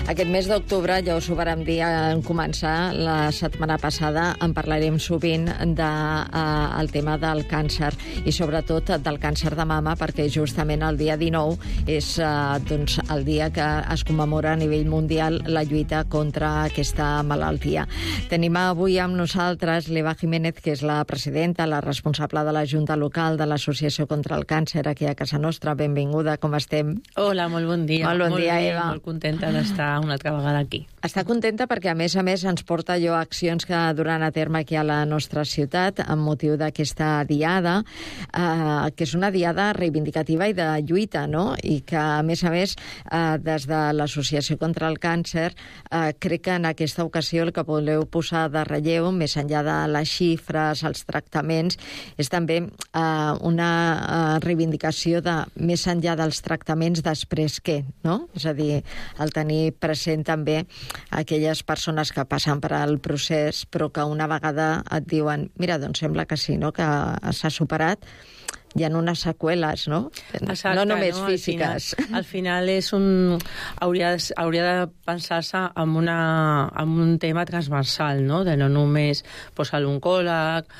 Aquest mes d'octubre, ja us ho vàrem dir en començar, la setmana passada en parlarem sovint del tema del càncer i sobretot del càncer de mama, perquè justament el dia 19 és el dia que es commemora a nivell mundial la lluita contra aquesta malaltia. Tenim avui amb nosaltres l'Eva Jiménez, que és la presidenta, la responsable de la Junta Local de l'Associació contra el Càncer aquí a casa nostra. Benvinguda, com estem? Hola, molt bon dia. Molt bon dia, bé, Eva. Molt contenta d'estar una altra vegada aquí. Està contenta perquè, a més, ens porta allò accions que duran a terme aquí a la nostra ciutat amb motiu d'aquesta diada, que és una diada reivindicativa i de lluita, no? I que, a més, des de l'Associació contra el Càncer, crec que en aquesta ocasió el que voleu posar de relleu, més enllà de les xifres, els tractaments, és també una reivindicació de més enllà dels tractaments, després què, no? És a dir, el tenir present també aquelles persones que passen per al procés, però que una vegada et diuen mira, doncs sembla que sí, no? Que s'ha superat, hi ha unes seqüeles, no? Exacte, no només físiques. Al final és hauria de pensar-se en un tema transversal, no? De no només l'oncòleg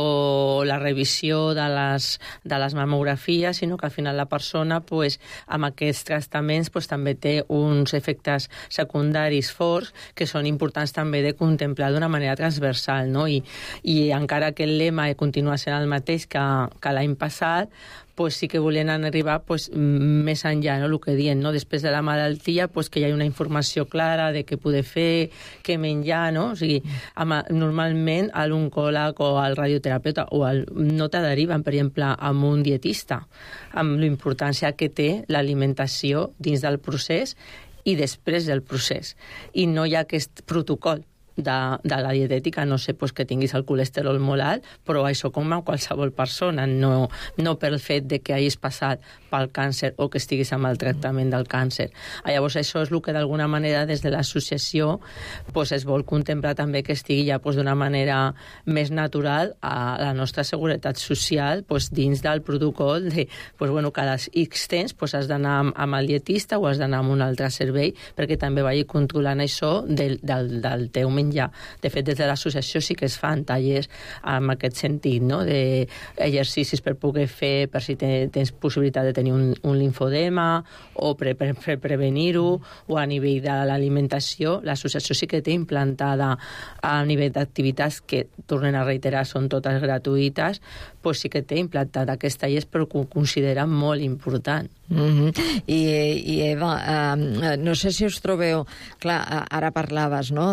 o la revisió de les mamografies, sinó que al final la persona amb aquests tractaments també té uns efectes secundaris forts que són importants també de contemplar d'una manera transversal, no? I encara que el lema continua sent el mateix que l'any passat, sí que volien arribar més enllà, no? El que diem, no? Després de la malaltia, que hi ha una informació clara de què poder fer, què menjar, no? O sigui, normalment a l'oncòleg o al radioterapeuta no te deriven, per exemple, amb un dietista, amb la importància que té l'alimentació dins del procés i després del procés. I no hi ha aquest protocol de la dietètica, no sé que tinguis el colesterol molt alt, però això com a qualsevol persona, no pel fet de que hagis passat pel càncer o que estiguis amb el tractament del càncer. Llavors això és el que d'alguna manera des de l'associació es vol contemplar també que estigui ja d'una manera més natural a la nostra seguretat social dins del protocol de cada X temps has d'anar amb el dietista o has d'anar amb un altre servei perquè també vagi controlant això del teu menjar. De fet, des de l'associació sí que es fan tallers en aquest sentit, no? D'exercicis per poder fer, per si tens possibilitat de tenir un linfodema o per prevenir-ho, o a nivell de l'alimentació. L'associació sí que té implantada a nivell d'activitats que, tornen a reiterar, són totes gratuïtes, sí que té implantat aquests tallers, però que ho consideren molt important. I Eva, no sé si us trobeu, clar, ara parlaves, no?,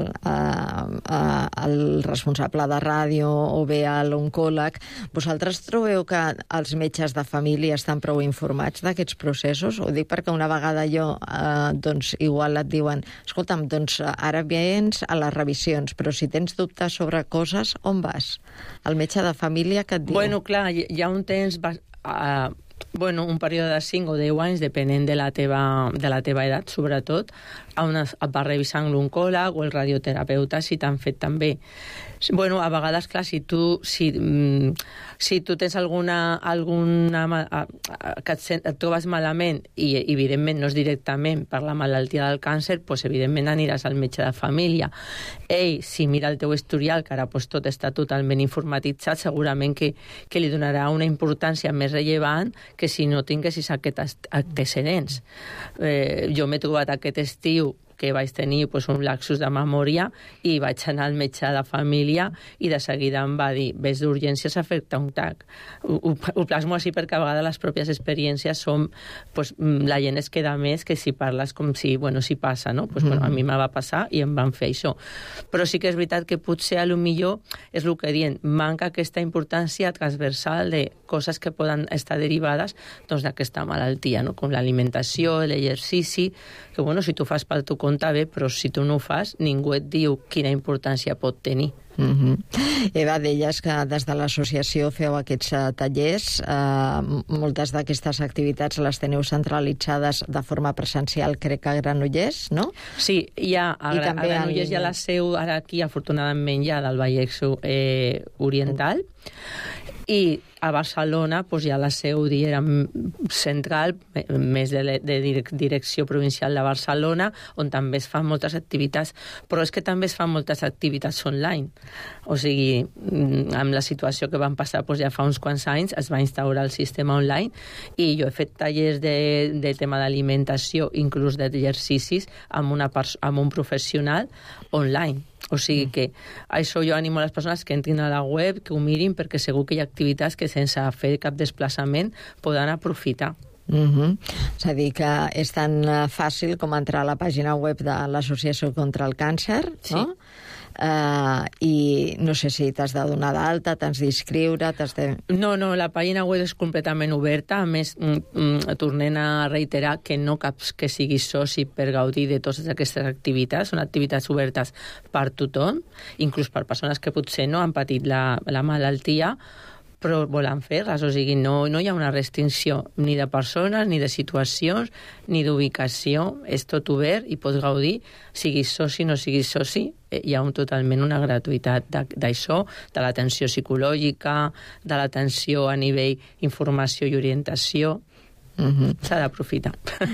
el responsable de ràdio o bé l'oncòleg. Vosaltres trobeu que els metges de família estan prou informats d'aquests processos? Ho dic perquè una vegada igual et diuen escolta'm, ara vens a les revisions, però si tens dubtes sobre coses, on vas? El metge de família que et diu? Bueno, clar, hi ha un temps... un període de 5 o 10 anys, depenent de la teva edat, sobretot, on et va revisant l'oncòleg o el radioterapeuta si t'han fet també. A vegades, clar, si tu tens alguna que et trobes malament i, evidentment, no és directament per la malaltia del càncer, evidentment aniràs al metge de família. Ell, si mira el teu historial, que ara tot està totalment informatitzat, segurament que li donarà una importància més rellevant que si no tinguessis aquests antecedents. Jo m'he trobat aquest estiu que vaig tenir un lapsus de memòria i vaig anar al metge de família i de seguida em va dir ves d'urgències a fer-te un TAC. Ho plasmo així perquè a vegades les pròpies experiències són... la gent es queda més que si parles com si passa, no? A mi me va passar i em van fer això. Però sí que és veritat que potser millor és el que diem, manca aquesta importància transversal de coses que poden estar derivades d'aquesta malaltia, no? Com l'alimentació, l'exercici, que si tu fas pel teu compte bé, però si tu no ho fas, ningú et diu quina importància pot tenir. Eva, deies que des de l'associació feu aquests tallers. Moltes d'aquestes activitats les teniu centralitzades de forma presencial, crec que a Granollers, no? Sí, a Granollers hi ha la seu, ara aquí afortunadament hi ha del Vallès Oriental, i a Barcelona hi ha la seu central, més de direcció provincial de Barcelona, on també es fan moltes activitats, però és que també es fan moltes activitats online. O sigui, amb la situació que van passar ja fa uns quants anys, es va instaurar el sistema online i jo he fet tallers de tema d'alimentació, inclús d'exercicis, amb un professional online. O sigui que això jo animo a les persones que entrin a la web, que ho mirin, perquè segur que hi ha activitats que sense fer cap desplaçament poden aprofitar. És a dir, que és tan fàcil com entrar a la pàgina web de l'Associació contra el Càncer, no? I no sé si t'has de donar d'alta, t'has d'inscriure, No, la pàgina web és completament oberta. A més, tornem a reiterar que no cap que siguis soci per gaudir de totes aquestes activitats. Són activitats obertes per tothom, inclús per persones que potser no han patit la malaltia, però volen fer-les, o sigui, no hi ha una restricció ni de persones, ni de situacions, ni d'ubicació, és tot obert i pots gaudir, siguis soci o no siguis soci, hi ha totalment una gratuïtat d'això, de l'atenció psicològica, de l'atenció a nivell informació i orientació. S'ha d'aprofitar.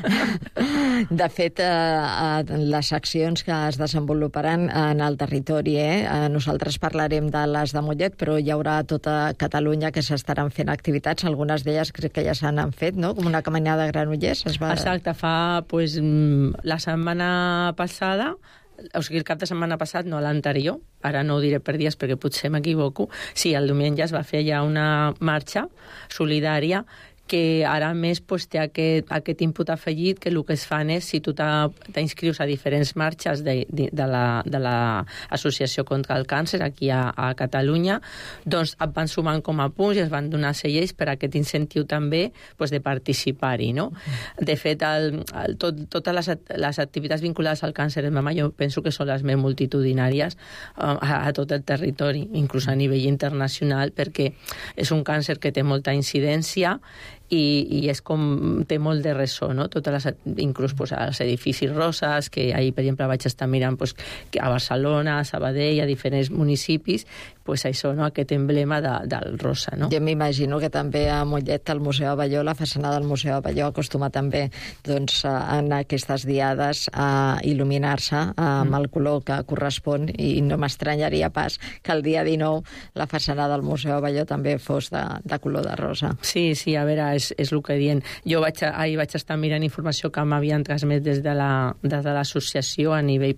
De fet, les accions que es desenvoluparan en el territori, nosaltres parlarem de les de Mollet, però hi haurà tota Catalunya que s'estaran fent activitats, algunes d'elles crec que ja s'han fet, no? Com una caminada de Granollers. Exacte, fa la setmana passada, o sigui, el cap de setmana passat, no l'anterior, ara no ho diré per dies perquè potser m'equivoco, sí, el diumenge es va fer ja una marxa solidària que ara més té aquest input afegit, que el que es fan és, si tu t'inscrius a diferents marxes de l'Associació contra el Càncer aquí a Catalunya, doncs et van sumant com a punts i es van donar cellers per aquest incentiu també de participar-hi, no? De fet, totes les activitats vinculades al càncer de mama jo penso que són les més multitudinàries a tot el territori, inclús a nivell internacional, perquè és un càncer que té molta incidència i és com té molt de ressò, no? Inclús als edificis roses, que ahir, per exemple, vaig estar mirant que a Barcelona, a Sabadell, a diferents municipis, això, no? Aquest emblema del rosa, no? Jo m'imagino que també a Mollet, al Museu Abelló, la façana del Museu Abelló acostuma també en aquestes diades a il·luminar-se amb el color que correspon, i no m'estranyaria pas que el dia 19 la façana del Museu Abelló també fos de color de rosa. Sí, a veure, és el que dient. Jo ahir vaig estar mirant informació que m'havien transmès des de l'associació a nivell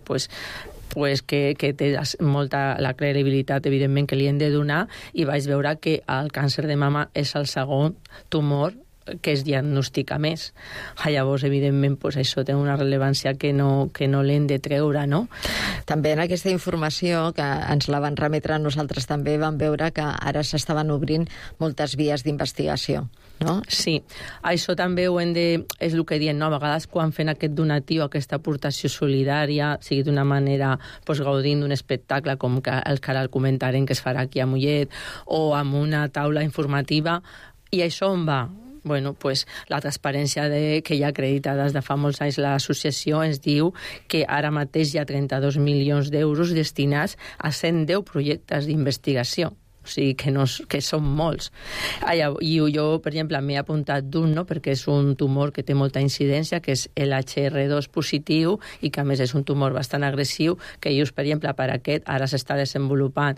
que té molta la credibilitat, evidentment, que li hem de donar, i vaig veure que el càncer de mama és el segon tumor que es diagnostica més. Llavors, evidentment, això té una rellevància que no l'hem de treure, no? També en aquesta informació, que ens la van remetre, nosaltres també vam veure que ara s'estaven obrint moltes vies d'investigació, no? Sí, això també és el que diem, no? A vegades quan fem aquest donatiu, aquesta aportació solidària, sigui d'una manera gaudint d'un espectacle com que ara el comentarem que es farà aquí a Mollet, o amb una taula informativa, i això on va? La transparència que hi ha acreditada des de fa molts anys l'associació ens diu que ara mateix hi ha 32 milions d'euros destinats a 110 projectes d'investigació. O sigui, que són molts. I jo, per exemple, m'he apuntat d'un, no?, perquè és un tumor que té molta incidència, que és l'HR2 positiu, i que a més és un tumor bastant agressiu, que just, per exemple, per aquest ara s'està desenvolupant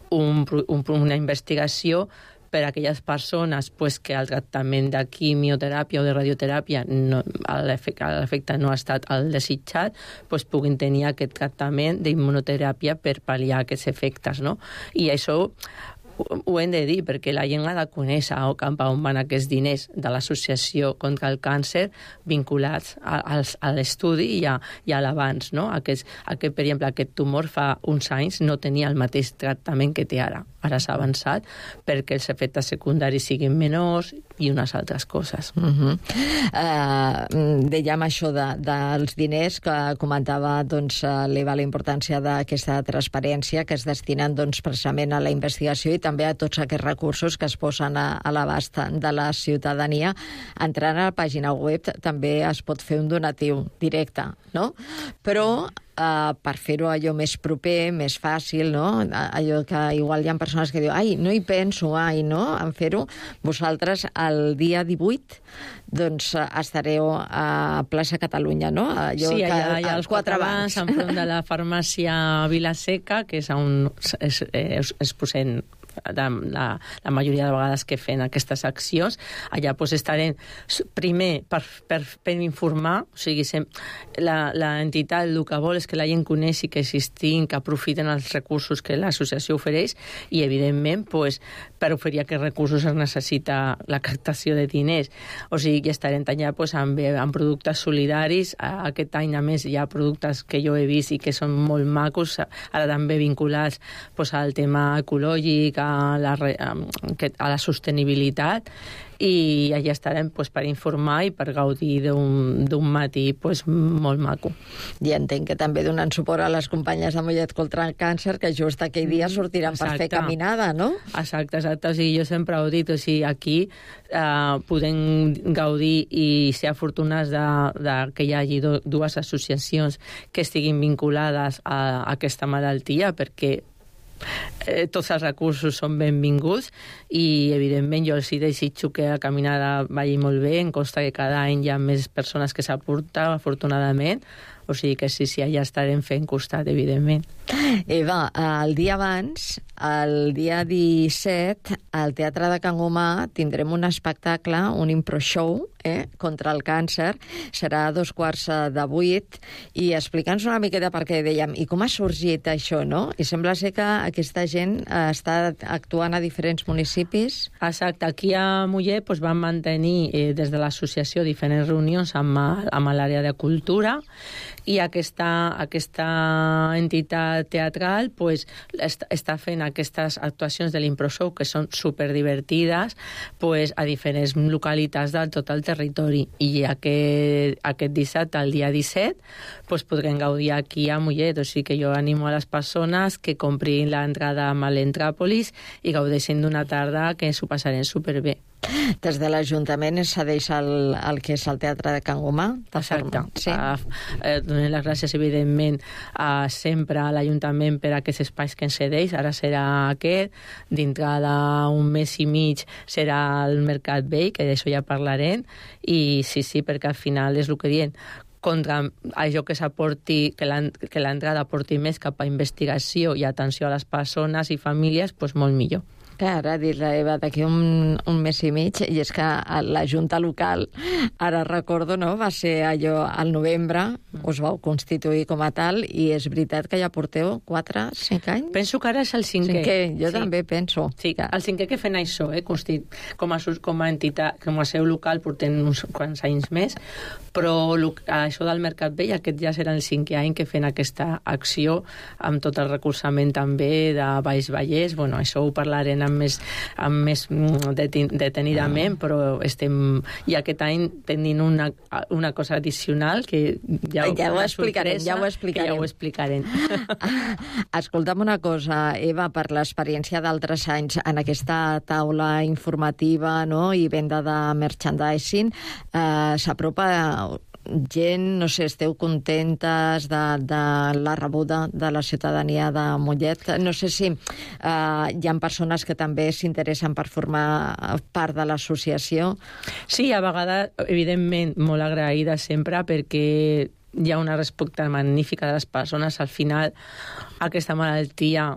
una investigació per a aquelles persones que el tractament de quimioteràpia o de radioteràpia l'efecte no ha estat el desitjat, puguin tenir aquest tractament d'immunoteràpia per pal·liar aquests efectes, no? I això ho hem de dir, perquè la gent ha de conèixer cap a on van aquests diners de l'Associació contra el Càncer vinculats a l'estudi i a l'abans, no? Per exemple, aquest tumor fa uns anys no tenia el mateix tractament que té ara. Ara s'ha avançat perquè els efectes secundaris siguin menors i unes altres coses. Dèiem això dels diners, que comentava l'Eva la importància d'aquesta transparència que es destinen precisament a la investigació i també també a tots aquests recursos que es posen a l'abast de la ciutadania. Entrant a la pàgina web també es pot fer un donatiu directe, no? Però per fer-ho allò més proper, més fàcil, no? Allò que igual hi ha persones que diuen ai, no hi penso, no? En fer-ho, vosaltres el dia 18 doncs estareu a Plaça Catalunya, no? Allò sí, allà als 4 bancs, enfront de la farmàcia Vilaseca, que és on es posen la majoria de vegades que fem aquestes accions. Allà pues, estarem primer per informar, o sigui, l'entitat el que vol és que la gent coneixi que existim, que aprofiten els recursos que l'associació ofereix i, evidentment, pues, per oferir aquests recursos es necessita la captació de diners. O sigui, que estarem allà pues, amb productes solidaris. Aquest any, a més, hi ha productes que jo he vist i que són molt macos, ara també vinculats pues, al tema ecològic, a la sostenibilitat, i allà estarem pues, per informar i per gaudir d'un matí pues, molt maco. I entenc que també donant suport a les companyes de Mollet contra el càncer, que just aquell dia sortiran per fer caminada, no? Exacte. O sigui, jo sempre ho he dit, o sigui, aquí podem gaudir i ser afortunats que hi hagi dues associacions que estiguin vinculades a aquesta malaltia, perquè tots els recursos són benvinguts i, evidentment, jo els desitjo que la caminada vagi molt bé. Em consta que cada any hi ha més persones que s'apunten, afortunadament. O sigui que sí, allà estarem fent costat, evidentment. Eva, el dia abans, el dia 17, al Teatre de Can Gomà tindrem un espectacle, un impro-show, contra el càncer. Serà a 7:15 i explica'ns una miqueta perquè dèiem, i com ha sorgit això, no? I sembla ser que aquesta gent està actuant a diferents municipis. Exacte. Aquí a Mollet pues, van mantenir des de l'associació diferents reunions amb l'àrea de cultura, i aquesta entitat teatral pues, està fent aquestes actuacions de l'impro-show que són superdivertides pues, a diferents localitats de tot el territori, i aquest dissabte, el dia 17, pues, podrem gaudir aquí a Mollet. O sigui que jo animo a les persones que comprin l'entrada a l'Entràpolis i gaudeixin d'una tarda que s'ho passarem superbé. Des de l'Ajuntament es cedeix el que és el Teatre de Can Gomà? Exacte. Sí. Donem les gràcies, evidentment, sempre a l'Ajuntament per aquests espais que ens cedeix. Ara serà aquest, dintre d'un mes i mig serà el Mercat Vell, que d'això ja parlarem, i sí, perquè al final és el que diem, contra allò que s'aporti, que l'entrada aporti més cap a investigació i atenció a les persones i famílies, doncs molt millor. Clar, ara dir-la, Eva, d'aquí un mes i mig, i és que la Junta Local, ara recordo, no?, va ser allò al novembre, us vau constituir com a tal, i és veritat que ja porteu 4-5 anys? Penso que ara és el 5è. Jo també penso. Sí, el 5è que fem això, com a entitat, com a seu local, portem uns quants anys més, però això del Mercat Vell, aquest ja serà el 5è any que fem aquesta acció, amb tot el recolzament també de Baix Vallès. Bueno, això ho parlarem amb més detenidament, però i aquest any tenim una cosa addicional que ja ho explicarem. Escolta'm una cosa, Eva, per l'experiència d'altres anys en aquesta taula informativa, no?, i venda de merchandising, s'apropa gent, no sé, esteu contentes de la rebuda de la ciutadania de Mollet? No sé si hi ha persones que també s'interessen per formar part de l'associació. Sí, a vegades, evidentment, molt agraïda sempre, perquè hi ha una resposta magnífica de les persones. Al final, aquesta malaltia,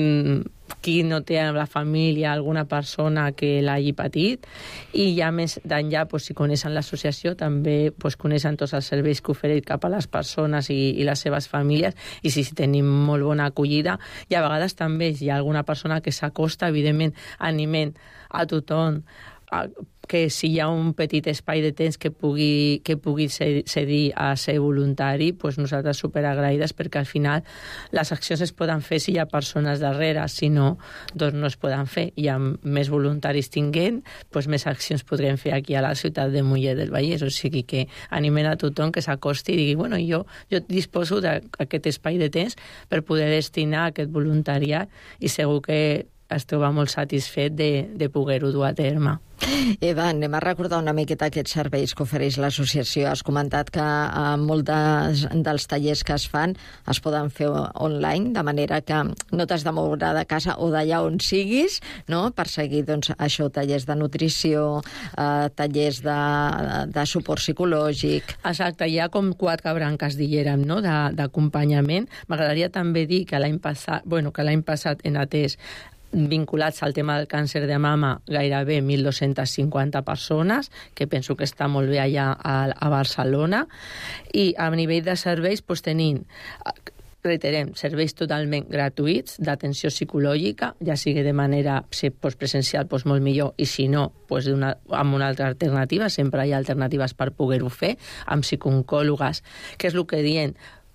qui no té a la família alguna persona que l'hagi patit, i ja més d'enllà, si coneixen l'associació, també coneixen tots els serveis que ofereix cap a les persones i les seves famílies, i sí, tenim molt bona acollida, i a vegades també hi ha alguna persona que s'acosta. Evidentment, animem a tothom que si hi ha un petit espai de temps que pugui cedir a ser voluntari, nosaltres superagraïdes, perquè al final les accions es poden fer si hi ha persones darrere, si no, doncs no es poden fer. I amb més voluntaris tinguent, més accions podrem fer aquí a la ciutat de Mollet del Vallès. O sigui que animem a tothom que s'acosti i digui, bueno, jo disposo d'aquest espai de temps per poder destinar aquest voluntariat, i segur que es troba molt satisfet de poder-ho dur a terme. Eva, anem a recordar una miqueta aquests serveis que ofereix l'associació. Has comentat que molts dels tallers que es fan es poden fer online, de manera que no t'has de moure de casa o d'allà on siguis, no?, per seguir, doncs, això, tallers de nutrició, tallers de suport psicològic. Exacte, hi ha com 4 branques, diguérem, no?, d'acompanyament. M'agradaria també dir que l'any passat en atès vinculats al tema del càncer de mama gairebé 1.250 persones, que penso que està molt bé allà a Barcelona, i a nivell de serveis tenim, reiterem, serveis totalment gratuïts d'atenció psicològica, ja sigui de manera presencial, molt millor, i si no, amb una altra alternativa, sempre hi ha alternatives per poder-ho fer, amb psicooncòlogues, que és el que diem,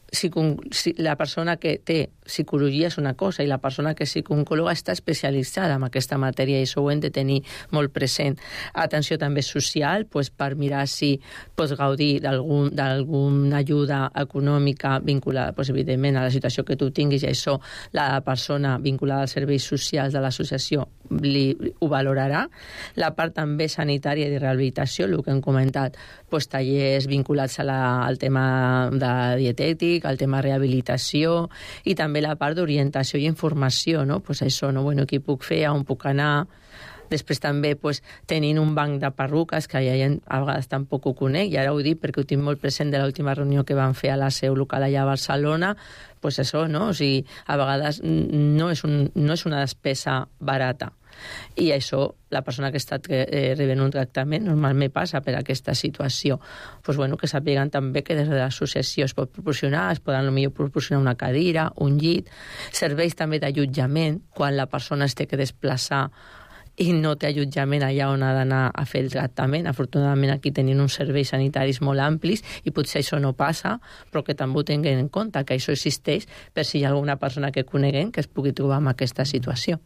la persona que té psicologia és una cosa i la persona que és psicooncòloga està especialitzada en aquesta matèria i això ho hem de tenir molt present. Atenció també social, per mirar si pots gaudir d'alguna ajuda econòmica vinculada, evidentment, a la situació que tu tinguis, i això la persona vinculada als serveis socials de l'associació ho valorarà. La part també sanitària i de rehabilitació, el que hem comentat, tallers vinculats al tema de dietètic, al tema rehabilitació, i també la part d'orientació i informació, no? Això, no? Què puc fer, on puc anar. Després també tenint un banc de perruques, que ja a vegades tampoc ho conec, i ara ho dic perquè ho tinc molt present de l'última reunió que vam fer a la seu local allà a Barcelona, això, no? O sigui, a vegades no és una despesa barata. I això, la persona que està rebent un tractament normalment passa per aquesta situació. Que sàpiguen també que des de l'associació es pot proporcionar, es poden potser proporcionar una cadira, un llit, serveis també d'allotjament, quan la persona es té que desplaçar i no té allotjament allà on ha d'anar a fer el tractament. Afortunadament aquí tenim uns serveis sanitaris molt amplis i potser això no passa, però que també ho tinguem en compte, que això existeix per si hi ha alguna persona que coneguem que es pugui trobar en aquesta situació.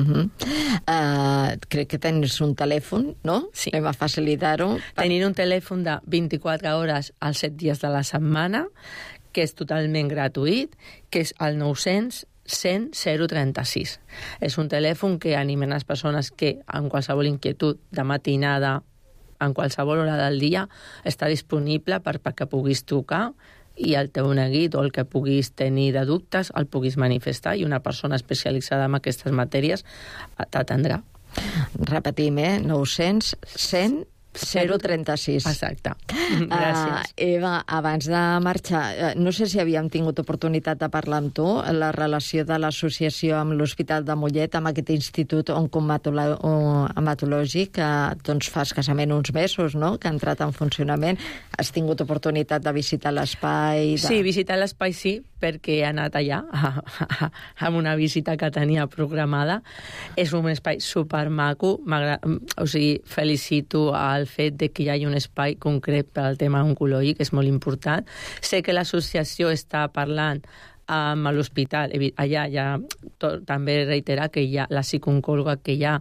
Crec que tens un telèfon, no? Sí. Anem a facilitar-ho. Tenim un telèfon de 24 hores als 7 dies de la setmana, que és totalment gratuït, que és el 900 100 036. És un telèfon que animen les persones que amb qualsevol inquietud de matinada, en qualsevol hora del dia, està disponible perquè puguis trucar i el teu neguit o el que puguis tenir de dubtes el puguis manifestar i una persona especialitzada en aquestes matèries t'atendrà. Repetim, 900 100 036. Exacte. Gràcies. Eva, abans de marxar, no sé si havíem tingut oportunitat de parlar amb tu, la relació de l'associació amb l'Hospital de Mollet, amb aquest institut oncohematològic, que fa escassament uns mesos, no?, que ha entrat en funcionament. Has tingut oportunitat de visitar l'espai? Sí, visitar l'espai sí, perquè he anat allà amb una visita que tenia programada. És un espai supermaco, o sigui, felicito el fet de que hi hagi un espai concret per al tema oncològic, és molt important. Sé que l'associació està parlant amb l'hospital, allà ja també reiterar que la psicooncòloga que hi ha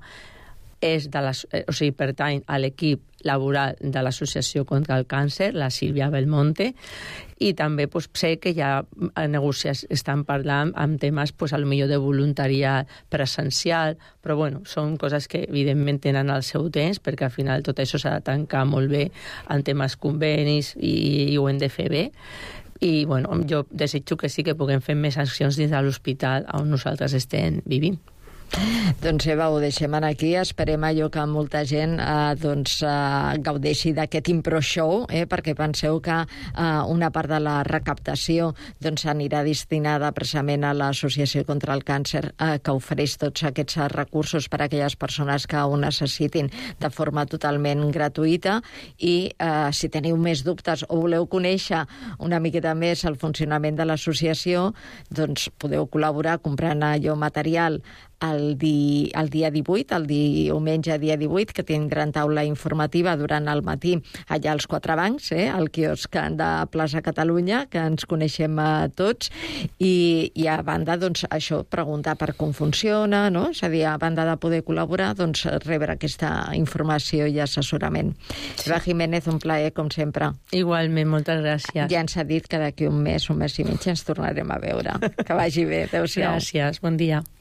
pertany a l'equip laboral de l'Associació contra el Càncer, la Sílvia Belmonte, i també sé que ja estan parlant amb temes potser de voluntariat presencial, però són coses que evidentment tenen el seu temps, perquè al final tot això s'ha de tancar molt bé en temes convenis i ho hem de fer bé. I jo desitjo que sí que puguem fer més accions dins de l'hospital on nosaltres estem vivint. Doncs Eva, ho deixem aquí. Esperem allò que molta gent gaudeixi d'aquest impro show, perquè penseu que una part de la recaptació anirà destinada precisament a l'Associació contra el Càncer, que ofereix tots aquests recursos per a aquelles persones que ho necessitin de forma totalment gratuïta. I si teniu més dubtes o voleu conèixer una miqueta més el funcionament de l'associació, doncs podeu col·laborar comprant allò material el dia 18, el diumenge dia 18, que tindran taula informativa durant el matí allà als Quatre Bancs, al quiosc de Plaça Catalunya, que ens coneixem tots, i a banda, això, preguntar per com funciona, no? És a dir, a banda de poder col·laborar, rebre aquesta informació i assessorament. Sí. Eva Jiménez, un plaer, com sempre. Igualment, moltes gràcies. Ja ens ha dit que d'aquí un mes i mig ens tornarem a veure. Que vagi bé. Adéu-siau. Gràcies, bon dia.